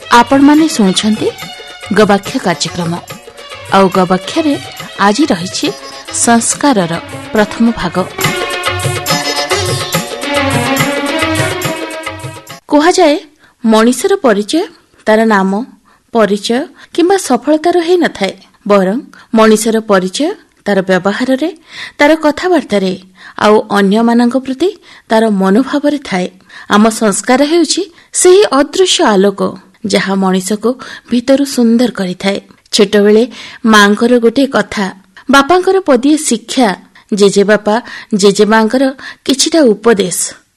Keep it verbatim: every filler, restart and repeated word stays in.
आपण माने शुणुछंती गवाक्ष कार्यक्रम आउ गवाक्षरे आज रही संस्कारर प्रथम भाग। कहा जाए मनिषर परिचय तार नाम परिचय किंबा सफलतार है न थाए, बरं मनिषर परिचय तार व्यवहार रे, तार कथबार्ता रे आउ अन्य मानक प्रति तार मनोभाव रे थाए। आम संस्कार हेउची सेही अदृश्य आलोक जहा मनिष को भीतर सुंदर करि थाए। छोट बेले मांकर गोटे कथा, बापांकर पदिए शिक्षा, जेजे बापा जेजे मांकर किछिटा उपदेश